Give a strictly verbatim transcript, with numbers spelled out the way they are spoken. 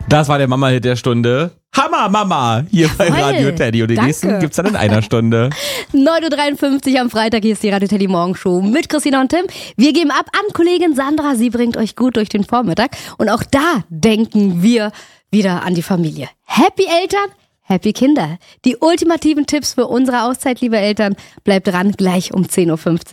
Das war der Mama-Hit der Stunde. Hammer, Mama! Hier Jawohl, bei Radio Teddy. Und den danke. nächsten gibt's dann in einer Stunde. neun Uhr dreiundfünfzig am Freitag, hier ist die Radio Teddy Morgenshow mit Christina und Tim. Wir geben ab an Kollegin Sandra, sie bringt euch gut durch den Vormittag. Und auch da denken wir wieder an die Familie. Happy Eltern, happy Kinder. Die ultimativen Tipps für unsere Auszeit, liebe Eltern. Bleibt dran, gleich um zehn Uhr fünfzehn.